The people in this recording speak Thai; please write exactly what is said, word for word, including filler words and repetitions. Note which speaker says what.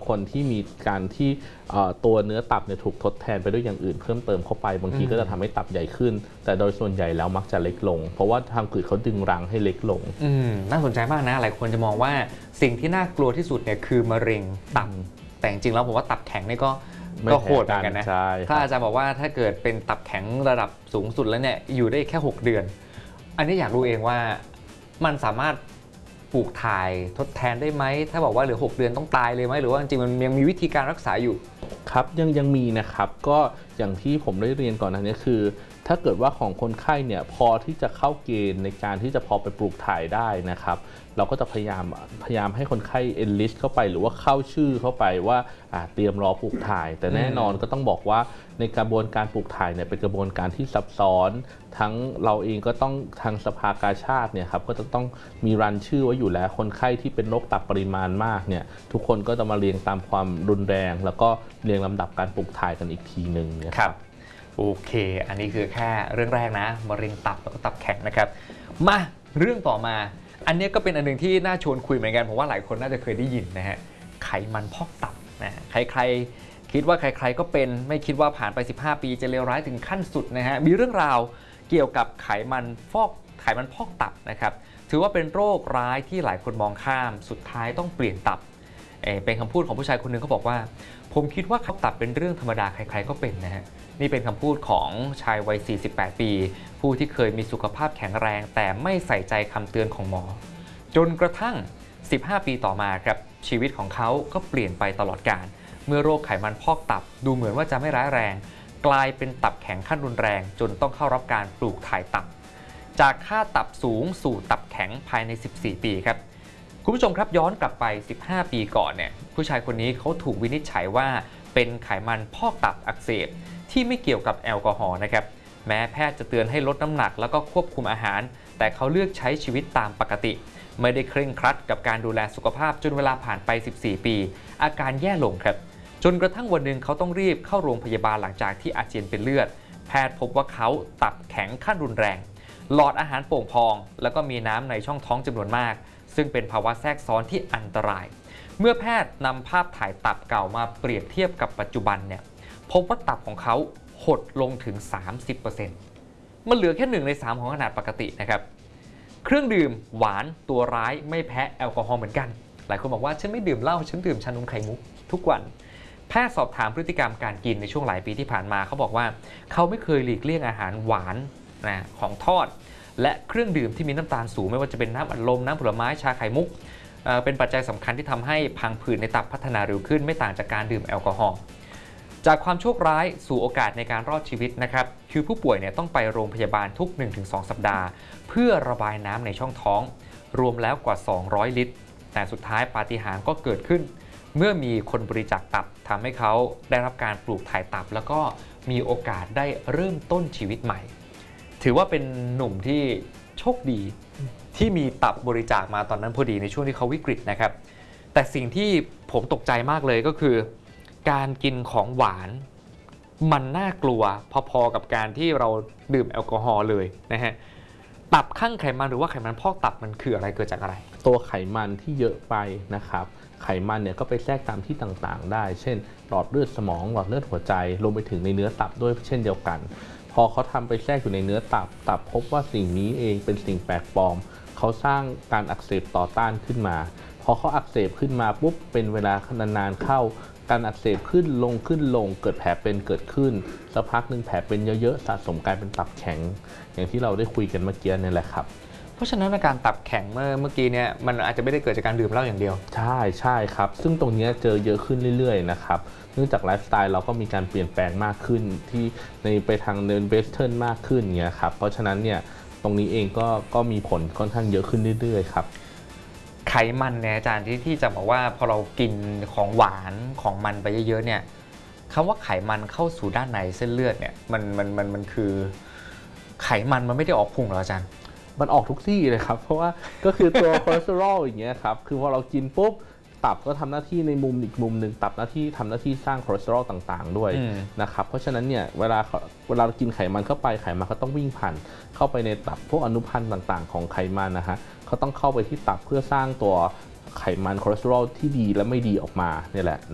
Speaker 1: คนที่มีการที่ตัวเนื้อตับเนี่ยถูกทดแทนไปด้วยอย่างอื่นเพิ่มเติมเข้าไปบางทีก็จะทำให้ตับใหญ่ขึ้นแต่โดยส่วนใหญ่แล้วมักจะเล็กลงเพราะว่าทางผืดเขาดึงรังให้เล็กลง
Speaker 2: อืมน่าสนใจมากนะหลายคนจะมองว่าสิ่งที่น่ากลัวที่สุดเนี่ยคือมะเร็งตับแต่จริงๆแล้วผมว่าตับแข็งนี่ก็ก็โหดเหมือนกันนะถ้าอาจารย์บอกว่าถ้าเกิดเป็นตับแข็งระดับสูงสุดแล้วเนี่ยอยู่ได้แค่หกเดือนอันนี้อยากรู้เองว่ามันสามารถปลูกถ่ายทดแทนได้ไหมถ้าบอกว่าเหลือหกเดือนต้องตายเลยไหมหรือว่าจริงๆมันยังมีวิธีการรักษาอยู่
Speaker 1: ครับยังยังมีนะครับก็อย่างที่ผมได้เรียนก่อนหน้านี้คือถ้าเกิดว่าของคนไข้เนี่ยพอที่จะเข้าเกณฑ์ในการที่จะพอไปปลูกถ่ายได้นะครับเราก็จะพยายามพยายามให้คนไข้ enlist เข้าไปหรือว่าเข้าชื่อเข้าไปว่าเตรียมรอปลูกถ่ายแต่แน่นอนก็ต้องบอกว่าในกระบวนการปลูกถ่ายเนี่ยเป็นกระบวนการที่ซับซ้อนทั้งเราเองก็ต้องทางสภากาชาดเนี่ยครับก็จะต้องมีรันชื่อไว้อยู่แล้วคนไข้ที่เป็นโรคตับปริมาณมากเนี่ยทุกคนก็จะมาเรียงตามความรุนแรงแล้วก็เรียงลำดับการปลูกถ่ายกันอีกทีหนึ่ง
Speaker 2: ครับโอเคอันนี้คือแค่เรื่องแรกนะมะเร็งตับแล้วก็ตับแข็งนะครับมาเรื่องต่อมาอันนี้ก็เป็นอันหนึ่งที่น่าชวนคุยเหมือนกันผมว่าหลายคนน่าจะเคยได้ยินนะฮะไขมันพอกตับนะใครๆคิดว่าใครๆก็เป็นไม่คิดว่าผ่านไปสิบห้าปีจะเลวร้ายถึงขั้นสุดนะฮะมีเรื่องราวเกี่ยวกับไขมันฟอกไขมันพอกตับนะครับถือว่าเป็นโรคร้ายที่หลายคนมองข้ามสุดท้ายต้องเปลี่ยนตับเอเป็นคำพูดของผู้ชายคนหนึ่งเขาบอกว่าผมคิดว่าพอกตับเป็นเรื่องธรรมดาใครๆก็เป็นนะฮะนี่เป็นคำพูดของชายวัยสี่สิบแปดปีผู้ที่เคยมีสุขภาพแข็งแรงแต่ไม่ใส่ใจคำเตือนของหมอจนกระทั่งสิบห้าปีต่อมาครับชีวิตของเขาก็เปลี่ยนไปตลอดกาลเมื่อโรคไขมันพอกตับดูเหมือนว่าจะไม่ร้ายแรงกลายเป็นตับแข็งขั้นรุนแรงจนต้องเข้ารับการปลูกถ่ายตับจากค่าตับสูงสู่ตับแข็งภายในสิบสี่ปีครับคุณผู้ชมครับย้อนกลับไปสิบห้าปีก่อนเนี่ยผู้ชายคนนี้เขาถูกวินิจฉัยว่าเป็นไขมันพอกตับอักเสบที่ไม่เกี่ยวกับแอลกอฮอล์นะครับแม้แพทย์จะเตือนให้ลดน้ำหนักแล้วก็ควบคุมอาหารแต่เขาเลือกใช้ชีวิตตามปกติไม่ได้เคร่งครัดกับการดูแลสุขภาพจนเวลาผ่านไปสิบสี่ปีอาการแย่ลงครับจนกระทั่งวันหนึ่งเขาต้องรีบเข้าโรงพยาบาลหลังจากที่อาเจียนเป็นเลือดแพทย์พบว่าเขาตับแข็งขั้นรุนแรงหลอดอาหารโป่งพองแล้วก็มีน้ำในช่องท้องจำนวนมากซึ่งเป็นภาวะแทรกซ้อนที่อันตรายเมื่อแพทย์นำภาพถ่ายตับเก่ามาเปรียบเทียบกับปัจจุบันเนี่ยพบว่าตับของเขาหดลงถึง สามสิบเปอร์เซ็นต์ มันเหลือแค่หนึ่งในสามของขนาดปกตินะครับเครื่องดื่มหวานตัวร้ายไม่แพ้แอลกอฮอล์เหมือนกันหลายคนบอกว่าฉันไม่ดื่มเหล้าฉันดื่มชานมไข่มุกทุกวันแพทย์สอบถามพฤติกรรมการกินในช่วงหลายปีที่ผ่านมาเขาบอกว่าเขาไม่เคยหลีกเลี่ยงอาหารหวานนะของทอดและเครื่องดื่มที่มีน้ำตาลสูงไม่ว่าจะเป็นน้ำอัดลมน้ำผลไม้ชาไข่มุกเป็นปัจจัยสำคัญที่ทำให้พังผืดในตับพัฒนาเร็วขึ้นไม่ต่างจากการดื่มแอลกอฮอล์จากความโชคร้ายสู่โอกาสในการรอดชีวิตนะครับคือผู้ป่วยเนี่ยต้องไปโรงพยาบาลทุก หนึ่งถึงสอง สัปดาห์เพื่อระบายน้ำในช่องท้องรวมแล้วกว่าสองร้อยลิตรแต่สุดท้ายปาฏิหาริย์ก็เกิดขึ้นเมื่อมีคนบริจาคตับทำให้เขาได้รับการปลูกถ่ายตับแล้วก็มีโอกาสได้เริ่มต้นชีวิตใหม่ถือว่าเป็นหนุ่มที่โชคดีที่มีตับบริจาคมาตอนนั้นพอดีในช่วงที่เขาวิกฤตนะครับแต่สิ่งที่ผมตกใจมากเลยก็คือการกินของหวานมันน่ากลัวพอๆกับการที่เราดื่มแอลกอฮอล์เลยนะฮะตับข้างไขมันหรือว่าไขมันพอกตับมันคืออะไรเกิดจากอะไร
Speaker 1: ตัวไขมันที่เยอะไปนะครับไขมันเนี่ยก็ไปแทรกตามที่ต่างๆได้เช่นหลอดเลือดสมองหลอดเลือดหัวใจรวมไปถึงในเนื้อตับด้วยเช่นเดียวกันพอเขาทำไปแทรกอยู่ในเนื้อตับตับพบว่าสิ่งนี้เองเป็นสิ่งแปลกปลอมเขาสร้างการอักเสบต่อต้านขึ้นมาพอเขาอักเสบขึ้นมาปุ๊บเป็นเวลานานๆเข้าการอักเสบขึ้นลงขึ้นลงเกิดแผลเป็นเกิดขึ้นสักพักหนึ่งแผลเป็นเยอะๆสะสมกลายเป็นตับแข็งอย่างที่เราได้คุยกันเมื่อกี้นี่แหละครับ
Speaker 2: เพราะฉะนั้นอาการตับแข็งเมื่อเมื่อกี้เนี่ยมันอาจจะไม่ได้เกิดจากการดื่มเหล้าอย่างเดียว
Speaker 1: ใช่ใช่ครับซึ่งตรงนี้เจอเยอะขึ้นเรื่อยๆนะครับเนื่องจากไลฟ์สไตล์เราก็มีการเปลี่ยนแปลงมากขึ้นที่ในไปทางเดินเวสเทิร์นมากขึ้นเงี้ยครับเพราะฉะนั้นเนี่ยตรงนี้เองก็ก็มีผลค่อนข้างเยอะขึ้นเรื่อยๆครับ
Speaker 2: ไขมันเนี่ยอาจารย์ที่ที่จะบอกว่าพอเรากินของหวานของมันไปเยอะๆเนี่ยคำว่าไขมันเข้าสู่ด้านในเส้นเลือดเนี่ยมันมันมันมันคือไขมันมันไม่ได้ออกพุงหรออาจารย์
Speaker 1: มันออกทุกที่เลยครับเพราะว่าก็คือตัวคอเลสเตอรอลอย่างเงี้ยครับคือพอเรากินปุ๊บตับก็ทำหน้าที่ในมุมอีกมุมหนึ่งตับหน้าที่ทำหน้าที่สร้างคอเลสเตอรอลต่างๆด้วยนะครับเพราะฉะนั้นเนี่ยเวลาเวลาเรากินไขมันเข้าไปไขมันก็ต้องวิ่งผ่านเข้าไปในตับพวกอนุพันธ์ต่างๆของไขมันนะฮะเขาต้องเข้าไปที่ตับเพื่อสร้างตัวไขมันคอเลสเตอรอลที่ดีและไม่ดีออกมาเนี่ยแหละ